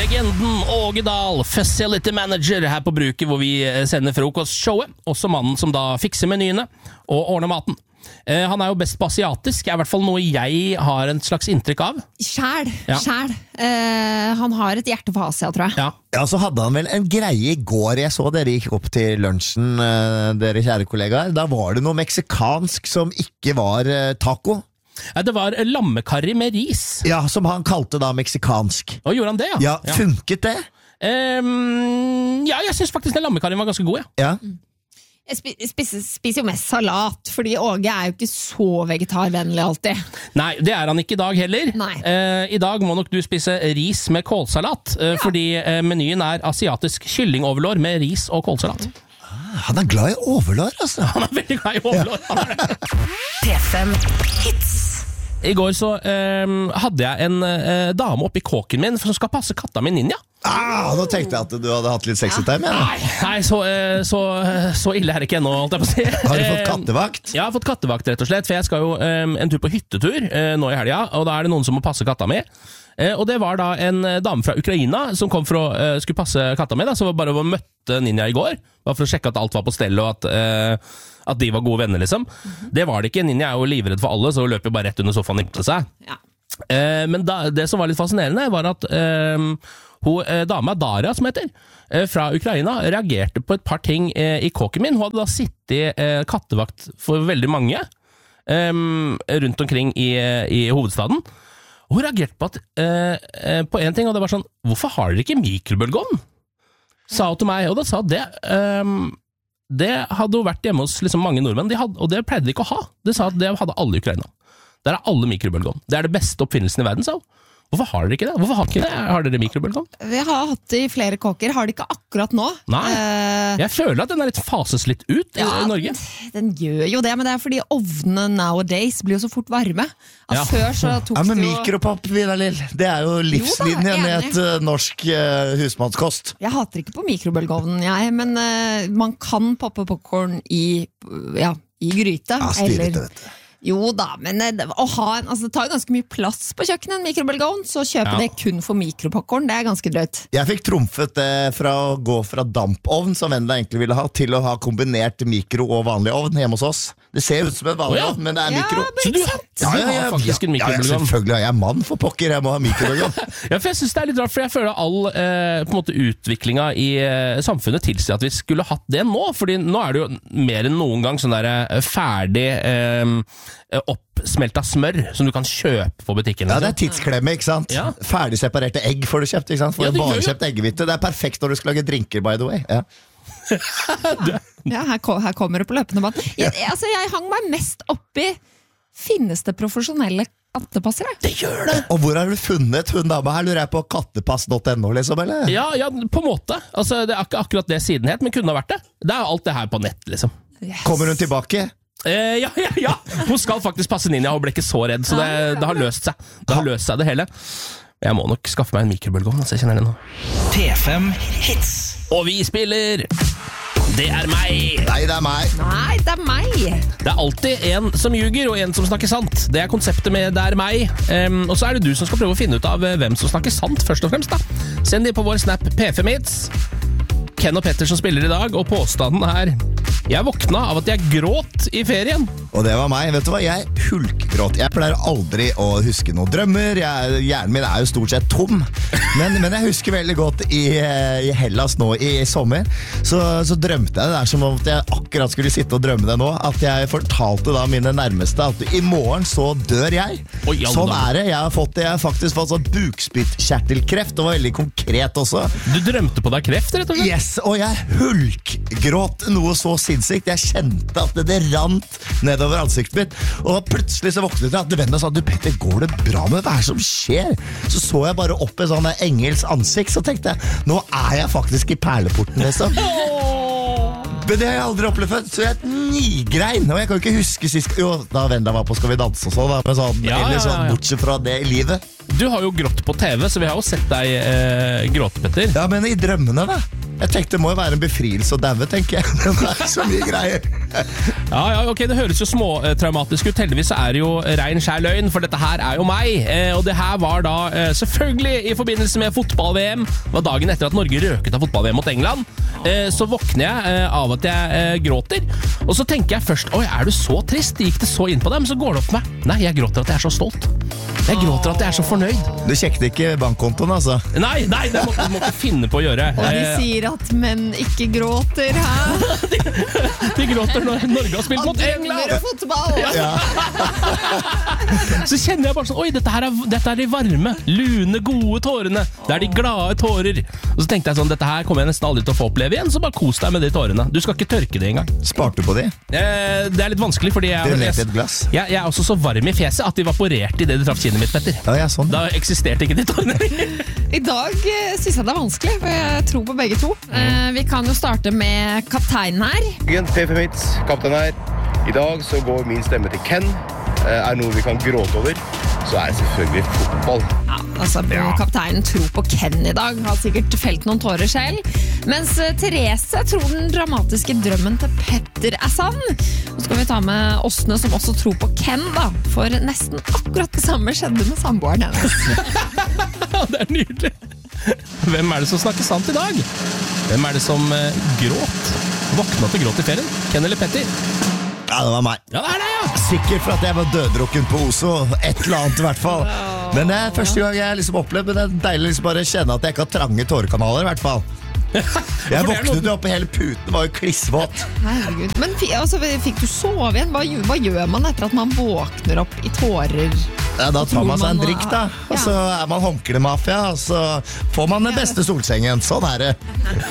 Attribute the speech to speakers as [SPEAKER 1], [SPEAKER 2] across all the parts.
[SPEAKER 1] Legenden Åge Dahl, facility manager her på Bruket, hvor vi sender frokostshowet. Også mannen som da fikser menyene og ordner maten. Han jo best på asiatisk, I hvert fall noe jeg har en slags inntrykk av.
[SPEAKER 2] Sjæl. Han har et hjerte for Asia, tror jeg.
[SPEAKER 3] Ja, så hadde han vel en greie I går. Jeg så dere gikk opp til lunsjen, dere kjære kollegaer. Da var det noe meksikansk som ikke var taco.
[SPEAKER 1] Det var lammekarri med ris.
[SPEAKER 3] Ja, som han kalte da meksikansk.
[SPEAKER 1] Og gjorde han det,
[SPEAKER 3] Ja, funket det?
[SPEAKER 1] Ja, jeg synes faktisk den lammekarrien var ganske god,
[SPEAKER 3] Ja.
[SPEAKER 2] Jeg spiser jo mest salat, fordi Åge jo ikke så vegetarvennlig alltid.
[SPEAKER 1] Nei, det han ikke I dag heller.
[SPEAKER 2] Nei.
[SPEAKER 1] I dag må nok du spise ris med kålsalat, fordi menyen asiatisk kyllingoverlår med ris og kålsalat.
[SPEAKER 3] Han glad I overlår, altså.
[SPEAKER 1] Han veldig glad I overlår.
[SPEAKER 4] P5 Hits.
[SPEAKER 1] I går så hadde jeg en dame oppi kåken min som skal passe katta min Ninja.
[SPEAKER 3] Nå tenkte jeg at du hadde hatt litt sexy time.
[SPEAKER 1] Nei, så ille det ikke ennå, holdt jeg på å si.
[SPEAKER 3] Har du fått kattevakt?
[SPEAKER 1] Jeg har fått kattevakt, rett og slett, for jeg skal jo en tur på hyttetur nå I helga, og da det noen som må passe katta mi. Og det var da en dame fra Ukraina som kom for å skulle passe katta mi, da, så bare møtte Ninja I går, bare for å sjekke at alt var på stell, og at de var gode venner, liksom. Det var det ikke. Ninja jo livredd for alle, så hun løp jo bare rett under sofaen og gikk til seg.
[SPEAKER 2] Ja.
[SPEAKER 1] Men det som var litt fascinerende var at dama Daria, som heter, fra Ukraina, reagerte på et par ting I kåken min. Hun hadde da sittet kattevakt for veldig mange rundt omkring I hovedstaden. Og hun reagerte på på en ting, og det var sånn: hvorfor har dere ikke mikrobølgeovn? Sa hun til meg, og da sa det hadde jo vært hjemme hos liksom mange nordmenn, og det pleide de ikke å ha. Det sa at det hadde alle I Ukraina. Der alle mikrobølgeovn. Det det beste oppfinnelsen I verden, sa hun. Hvorfor har dere ikke det? Hvorfor har ikke det? Har dere mikrobølgeovn?
[SPEAKER 2] Vi har hatt det I flere kåker, har det ikke akkurat nå.
[SPEAKER 1] Nei, jeg føler at den litt fases litt ut I Norge.
[SPEAKER 2] Den gjør jo det, men det fordi ovnene nowadays blir jo så fort varme. Før så tok
[SPEAKER 3] men
[SPEAKER 2] det jo...
[SPEAKER 3] mikropapp, Vidar Lill, det jo livslinjen I et norsk husmannskost.
[SPEAKER 2] Jeg hater ikke på mikrobølgeovnen, men man kan poppe popcorn I gryte.
[SPEAKER 3] Ja, styrete, vet du.
[SPEAKER 2] Jo da, men det tar ganske mye plass på kjøkkenet, en mikrobølgeovn, så kjøpe det kun for mikropopcorn, det ganske drøyt. Jeg
[SPEAKER 3] fikk trumfet det fra å gå fra dampovn, som Vendela egentlig ville ha, til å ha kombinert mikro og vanlig ovn hjemme hos oss. Det ser ut som en vanlig ovn, men det mikro.
[SPEAKER 1] Så du har faktisk en mikrobølgeovn?
[SPEAKER 3] Ja, selvfølgelig har jeg mann for pokker, jeg må ha mikrobølgeovn.
[SPEAKER 1] For jeg synes det litt rart, for jeg føler all på en måte utviklingen I samfunnet tilsier at vi skulle hatt det nå, fordi nå det jo mer enn noen gang sånn der ferdig oppsmelta smør som du kan kjøpe på butikken.
[SPEAKER 3] Ja, det tidsklemme, ikke sant? Ja. Ferdig separerte egg får du kjøpt, ikke sant? For bare kjøpt eggehvite. Det perfekt når du skal lage drinker, by the way.
[SPEAKER 2] Ja, her kommer det på løpende bånd. Jeg hang meg mest oppi finnes det profesjonelle kattepassere?
[SPEAKER 1] Det gjør det!
[SPEAKER 3] Og hvor har du funnet hun dama her? Lurer jeg på kattepass.no, liksom, eller?
[SPEAKER 1] Ja, på en måte. Altså, det ikke akkurat det siden het, men kunne ha vært det. Det alt det her på nett, liksom.
[SPEAKER 2] Yes.
[SPEAKER 3] Kommer hun tilbake?
[SPEAKER 1] Ja. Hun skal faktisk passe Ninja, hun ble ikke så redd, så det har løst seg. Det har løst seg det hele. Jeg må nok skaffe meg en mikrobølgeovn, så jeg kjenner det nå.
[SPEAKER 4] P5 Hits.
[SPEAKER 1] Og vi spiller Det meg.
[SPEAKER 3] Nei, det meg.
[SPEAKER 2] Nei, det meg.
[SPEAKER 1] Det alltid en som ljuger og en som snakker sant. Det konseptet med Det meg. Og så det du som skal prøve å finne ut av hvem som snakker sant, først og fremst da. Send de på vår snap P5 Hits. Ken og Petter som spiller I dag, og påstanden Jeg våkna av at jeg gråt I ferien.
[SPEAKER 3] Og det var meg, vet du hva? Jeg hulkgråt. Jeg pleier aldri å huske noen drømmer. Hjernen min jo stort sett tom. Men jeg husker veldig godt I Hellas nå I sommer, så drømte jeg det der som om at jeg akkurat skulle sitte og drømme det nå. At jeg fortalte da mine nærmeste at I morgen så dør jeg. Sånn det. Jeg har faktisk fått sånn bukspyttkjertelkreft. Det var veldig konkret også.
[SPEAKER 1] Du drømte på deg kreft, rett og slett?
[SPEAKER 3] Yes, og jeg hulkgråt noe så sinnssykt. Jeg kjente at det rant nedover ansiktet mitt. Og plutselig så våknet jeg at vennen sa: du Petter, går det bra med hva som skjer? Så jeg bare opp en sånn engelsk ansikt, så tenkte jeg, nå jeg faktisk I perleporten, liksom. Men det har jeg aldri opplevd før, så jeg nigrein. Og jeg kan ikke huske sist. Jo, da Vendela var på Skal vi danse og sånn, men sånn, eller sånn, bortsett fra det I livet.
[SPEAKER 1] Du har jo grått på TV, så vi har jo sett deg gråte, Petter.
[SPEAKER 3] Ja, men I drømmene da. Jeg tenkte det må jo være en befrielse å daue, tenker jeg. Det så mye greier.
[SPEAKER 1] Ja, ok, det høres jo småtraumatisk ut. Heldigvis så er det jo rein skjær løgn, for dette her er jo meg. Og det her var da selvfølgelig i forbindelse med fotball-VM. Det var dagen etter at Norge røket av fotball-VM mot England. Så våkner jeg av at jeg gråter. Og så tenker jeg først, oi, er du så trist? Gikk det så inn på deg? Men så går det opp for meg. Nei, jeg gråter at jeg er så stolt. Jeg gråter at jeg er så fornøyd.
[SPEAKER 3] Du sjekket ikke bankkontoen, altså?
[SPEAKER 1] Nei, det måtte jeg finne på å gjøre.
[SPEAKER 2] Og de sier at menn ikke gråter, hæ?
[SPEAKER 1] De gråter når Norge har spilt mot England.
[SPEAKER 2] Og fotball.
[SPEAKER 3] Ja.
[SPEAKER 1] Så kjenner jeg bare sånn, oi, dette er de varme, lune, gode tårene. Det er de glade tårer. Og så tenkte jeg sånn, dette her kommer jeg nesten aldri til å få oppleve igjen, så bare kos deg med de tårene. Du skal ikke tørke det engang.
[SPEAKER 3] Sparte du på de?
[SPEAKER 1] Det er litt vanskelig, fordi
[SPEAKER 3] Det lette et glass?
[SPEAKER 1] jeg er også så varm i fjeset at de vaporerte i det du traff kinnet mitt, Petter.
[SPEAKER 3] Ja, sånn.
[SPEAKER 1] Da eksisterte ikke de tårene.
[SPEAKER 2] I dag synes jeg det er vanskelig, for jeg tror på begge to. Vi kan jo starte med kapteinen her.
[SPEAKER 5] P5 Hits, kaptein her. I dag så går min stemme til Ken. Er noe vi kan gråte over, så er det selvfølgelig fotball.
[SPEAKER 2] Ja, altså kapteinen tror på Ken i dag. Har sikkert felt noen tårer selv. Mens Therese tror den dramatiske drømmen til Petter er sann. Så skal vi ta med Åsne som også tror på Ken da. For nesten akkurat det samme skjedde med samboeren hennes.
[SPEAKER 1] Det er nydelig. Hvem er det som snakker sant i dag? Hvem er det som gråt? Våkna til gråt i ferien? Ken eller Petter?
[SPEAKER 3] Ja, det var meg.
[SPEAKER 1] Ja, det er det, ja.
[SPEAKER 3] Sikkert for at jeg var døddrukken på Oso. Et eller annet i hvert fall. Men det er første gang jeg liksom opplevd, men det er deilig liksom bare å kjenne at jeg ikke har trange tårekanaler i hvert fall. Jeg våknet jo opp, hele puten var jo klissvåt.
[SPEAKER 2] Herregud. Men fikk du sove igjen? Hva gjør man etter at man våkner opp i tårer?
[SPEAKER 3] Ja, da tar man seg en drikk da. Og så er man håndklemafia, og så får man den beste solsengen. Sånn er det.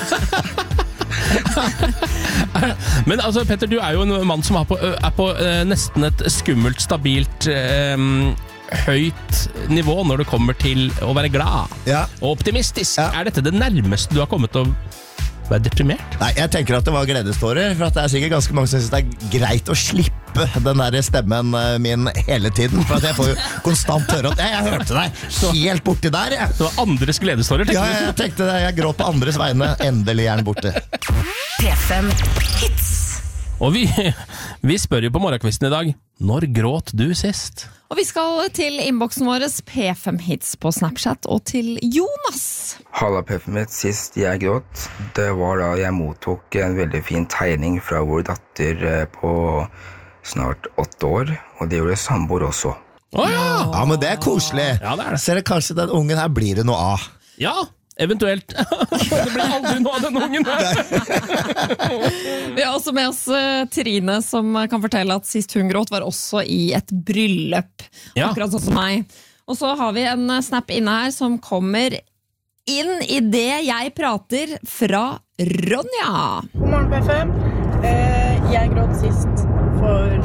[SPEAKER 1] Men altså, Petter, du er jo en mann som er på nesten et skummelt, stabilt høyt nivå når det kommer til å være glad og optimistisk. Er dette det nærmeste du har kommet til å være deprimert?
[SPEAKER 3] Nei, jeg tenker at det var gledestårer, for at det er sikkert ganske mange som synes det er greit å slippe den der stemmen min hele tiden, for at jeg får jo konstant høre at jeg hørte deg helt borti der.
[SPEAKER 1] Det var andres gledestårer, tenkte du?
[SPEAKER 3] Ja, jeg tenkte det. Jeg gråt på andres vegne. Endelig er den borte.
[SPEAKER 4] P5 Hits.
[SPEAKER 1] Og vi spør jo på morgenkvisten i dag, når gråt du sist?
[SPEAKER 2] Og vi skal til innboksen vår P5 Hits på Snapchat og til Jonas.
[SPEAKER 6] Halla P5 Hits, sist jeg gråt, det var da jeg mottok en veldig fin tegning fra vår datter på snart 8 år, og det gjorde samboer også.
[SPEAKER 3] Ja, men det er koselig.
[SPEAKER 1] Ja, det er det.
[SPEAKER 3] Ser du kanskje den ungen her blir det noe av?
[SPEAKER 1] Ja, eventuelt. Det blir aldri noe av den ungen.
[SPEAKER 2] Vi har også med oss Trine, som kan fortelle at sist hun gråt var også i et bryllup. Akkurat sånn som meg. Og så har vi en snap inne her som kommer inn i det jeg prater fra Ronja.
[SPEAKER 7] God morgen P5. Jeg gråt sist for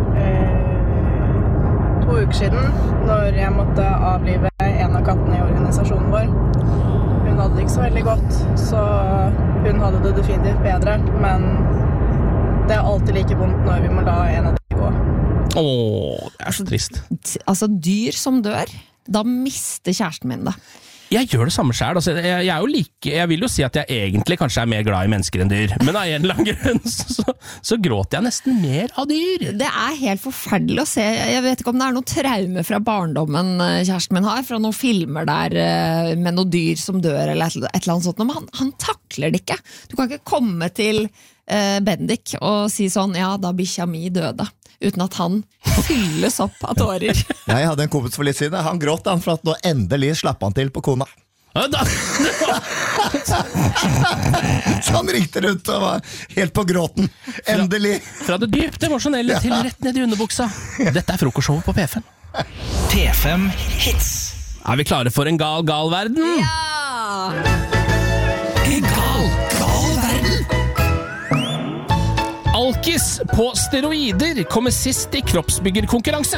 [SPEAKER 7] 2 uker siden, når jeg måtte avlive en av kattene i organisasjonen vår. Hun hadde det ikke så veldig godt, så hun hadde det definitivt bedre, men det er alltid like vondt når vi må la en av dem gå.
[SPEAKER 1] Det er så trist.
[SPEAKER 2] Altså, dyr som dør, da mister kjæresten min det.
[SPEAKER 1] Jeg gjør det samme selv. Altså, jeg vil jo si at jeg egentlig kanskje er mer glad i mennesker enn dyr, men av en eller annen grunn så gråter jeg nesten mer av dyr.
[SPEAKER 2] Det er helt forferdelig å se. Jeg vet ikke om det er noe traume fra barndommen kjæresten min har, fra noen filmer der med noen dyr som dør eller et eller annet sånt, men han takler det ikke. Du kan ikke komme til Bendik og si sånn, ja, da bikkja mi døde, uten at han fylles opp av tårer.
[SPEAKER 3] Jeg hadde en kompis for litt siden. Han gråt for at nå endelig slapp han til på kona. Så han ringte rundt og var helt på gråten. Endelig.
[SPEAKER 1] Fra det dypt emosjonelle til rett ned i underbuksa. Dette er frokostshowet på P5.
[SPEAKER 4] P5 Hits.
[SPEAKER 1] Er vi klare for en gal verden?
[SPEAKER 2] Ja!
[SPEAKER 1] En gal verden! Alkis på steroider kommer sist i kroppsbyggerkonkurranse.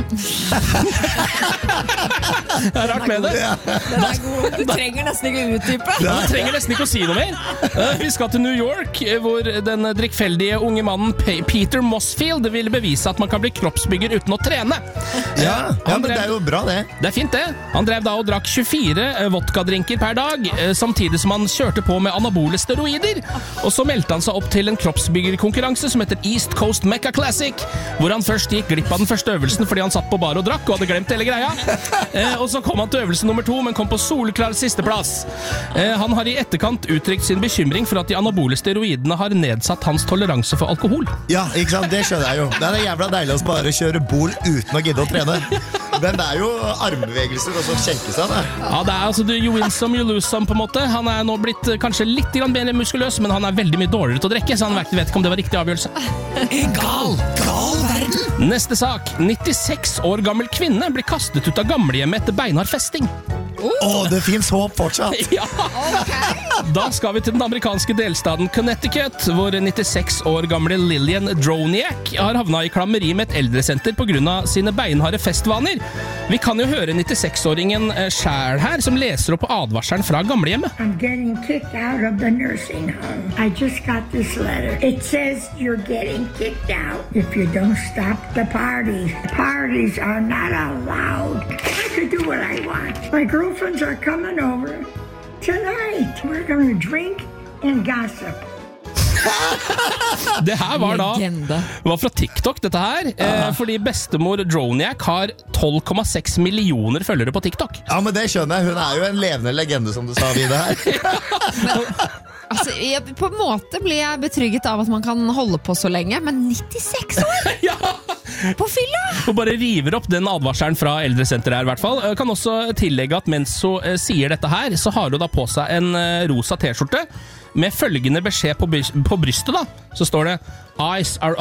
[SPEAKER 1] Det er rart med det.
[SPEAKER 2] Den er god. Du trenger nesten ikke utdype.
[SPEAKER 1] Du trenger nesten ikke å si noe mer. Vi skal til New York, hvor den drikkfeldige unge mannen Peter Mossfield ville bevise at man kan bli kroppsbygger uten å trene.
[SPEAKER 3] Ja, men det er jo bra det.
[SPEAKER 1] Det er fint det. Han drev da og drakk 24 vodkadrinker per dag, samtidig som han kjørte på med anabole steroider. Og så meldte han seg opp til en kroppsbyggerkonkurranse som heter East Coast Mecca Classic, hvor han først gikk glipp av den første øvelsen fordi han satt på bar og drakk og hadde glemt hele greia. Og så kom han til øvelse nummer 2, men kom på soleklar sisteplass. Han har i etterkant uttrykt sin bekymring for at de anabole steroidene har nedsatt hans toleranse for alkohol.
[SPEAKER 3] Ja, ikke sant? Det skjønner jeg jo. Det er jævla deilig å bare kjøre bol uten å gidde å trene. Men det er jo armbevegelser og så skjenke seg, det.
[SPEAKER 1] Ja, det er altså you win some, you lose some på en måte. Han er nå blitt kanskje litt mer muskuløs, men han er veldig mye dårligere til å drikke, så han vet ikke om det var riktig avgjørelse.
[SPEAKER 4] Gal verden.
[SPEAKER 1] Neste sak. 96 år gammel kvinne blir kastet ut av gamlehjemmet etter beinhard festing.
[SPEAKER 3] Det finnes håp fortsatt.
[SPEAKER 1] Ja. Da skal vi til den amerikanske delstaten Connecticut, hvor 96 år gamle Lillian Droniak har havnet i klammeri med et eldresenter på grunn av sine beinharde festvaner. Vi kan jo høre 96-åringen selv her, som leser opp advarselen fra gamlehjemmet.
[SPEAKER 8] I'm getting kicked out of the nursing home. I just got this letter. It says you're getting kicked out if you don't stop the parties. Parties are not allowed. I could do what I want. My girlfriends are coming over tonight. We're going to drink and gossip.
[SPEAKER 1] Det her var var fra TikTok, dette her, fordi bestemor Droniak har 12,6 millioner følgere på TikTok.
[SPEAKER 3] Ja, men det skjønner jeg. Hun er jo en levende legende, som du sa, Vida her.
[SPEAKER 2] På en måte blir jeg betrygget av at man kan holde på så lenge, men 96 år?
[SPEAKER 1] Ja!
[SPEAKER 2] På fylla!
[SPEAKER 1] Og bare river opp den advarselen fra eldresenteret her, i hvert fall. Jeg kan også tillegge at mens hun sier dette her, så har hun da på seg en rosa t-skjorte med følgende beskjed på brystet da. Så står det: Eyes are